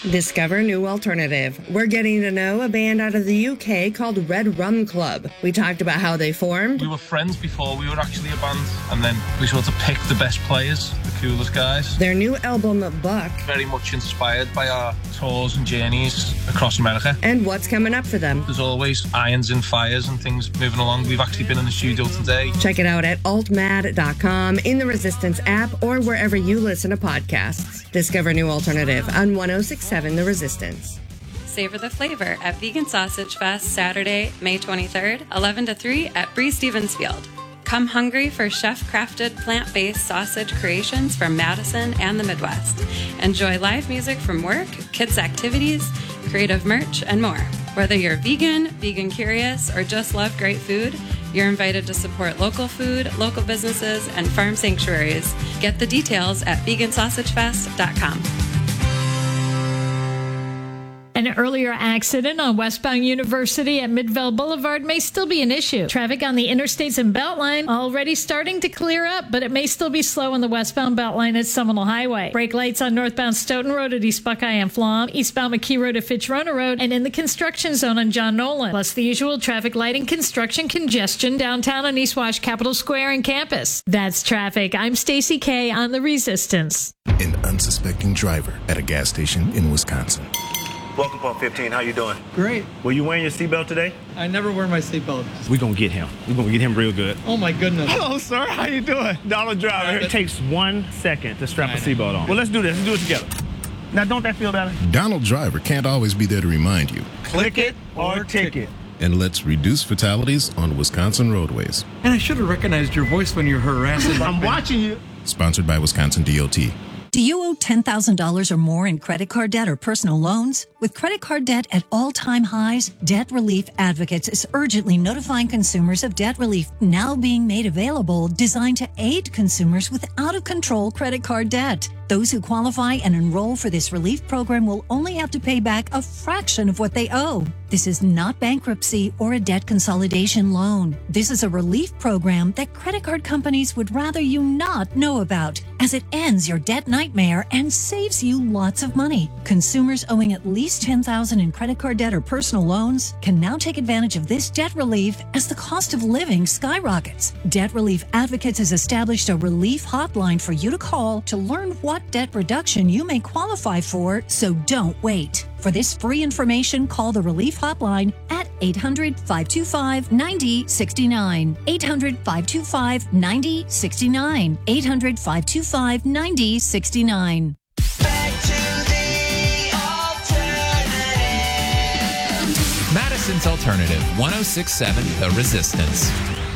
Discover New Alternative. We're getting to know a band out of the UK called Red Rum Club. We talked about how they formed. We were friends before we were actually a band, and then we sort of picked the best players, the coolest guys. Their new album, Buck. Very much inspired by our tours and journeys across America. And what's coming up for them. There's always irons and fires and things moving along. We've actually been in the studio today. Check it out at altmad.com, in the Resistance app, or wherever you listen to podcasts. Discover New Alternative on 106.7 The Resistance. Savor the flavor at Vegan Sausage Fest Saturday, May 23rd, 11 to 3 at Bree Stevens Field. Come hungry for chef-crafted plant-based sausage creations from Madison and the Midwest. Enjoy live music from work, kids' activities, creative merch, and more. Whether you're vegan, vegan curious, or just love great food, you're invited to support local food, local businesses, and farm sanctuaries. Get the details at vegansausagefest.com. An earlier accident on westbound University at Midvale Boulevard may still be an issue. Traffic on the interstates and Beltline already starting to clear up, but it may still be slow on the westbound Beltline at Seminole Highway. Brake lights on northbound Stoughton Road at East Buckeye and Flom, eastbound McKee Road at Fitzrona Road, and in the construction zone on John Nolan. Plus the usual traffic light and construction congestion downtown on East Wash, Capitol Square, and campus. That's traffic. I'm Stacey K on The Resistance. An unsuspecting driver at a gas station in Wisconsin. Welcome, Pump 15. How you doing? Great. Were you wearing your seatbelt today? I never wear my seatbelt. We're going to get him. We're going to get him real good. Oh, my goodness. Hello, sir. How you doing? Donald Driver. It takes 1 second to strap a seatbelt on. Well, let's do this. Let's do it together. Now, don't that feel better? Donald Driver can't always be there to remind you. Click it or ticket. And let's reduce fatalities on Wisconsin roadways. And I should have recognized your voice when you're harassing. I'm watching you. Sponsored by Wisconsin DOT. Do you owe $10,000 or more in credit card debt or personal loans? With credit card debt at all-time highs, Debt Relief Advocates is urgently notifying consumers of debt relief now being made available, designed to aid consumers with out-of-control credit card debt. Those who qualify and enroll for this relief program will only have to pay back a fraction of what they owe. This is not bankruptcy or a debt consolidation loan. This is a relief program that credit card companies would rather you not know about, as it ends your debt nightmare and saves you lots of money. Consumers owing at least $10,000 in credit card debt or personal loans can now take advantage of this debt relief as the cost of living skyrockets. Debt Relief Advocates has established a relief hotline for you to call to learn what debt reduction you may qualify for, so don't wait. For this free information, call the Relief Hotline at 800-525-9069. 800-525-9069. 800-525-9069. Madison's Alternative, 106.7 The Resistance.